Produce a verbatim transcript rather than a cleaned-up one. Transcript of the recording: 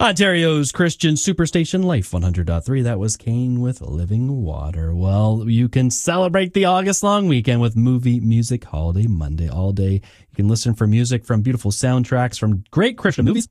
Ontario's Christian Superstation Life one hundred point three. That was Kane with Living Water. Well, you can celebrate the August long weekend with Movie Music Holiday Monday all day. You can listen for music from beautiful soundtracks from great Christian movies